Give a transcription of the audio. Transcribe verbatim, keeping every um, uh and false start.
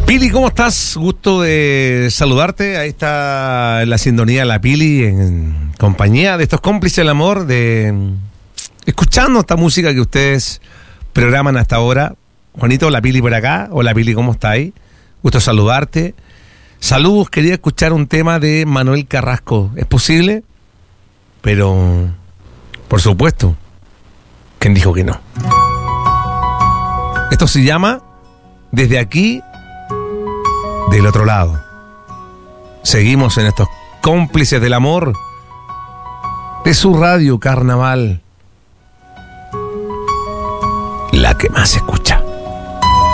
Pili, ¿cómo estás? Gusto de saludarte. Ahí está la sintonía, la Pili, en compañía de estos cómplices del amor, de escuchando esta música que ustedes programan hasta ahora. Juanito, la Pili por acá. Hola Pili, ¿cómo está ahí? Gusto saludarte. Saludos, quería escuchar un tema de Manuel Carrasco. ¿Es posible? Pero, por supuesto, ¿quién dijo que no? Esto se llama Desde aquí, del otro lado. Seguimos en estos cómplices del amor de su radio Carnaval, la que más se escucha.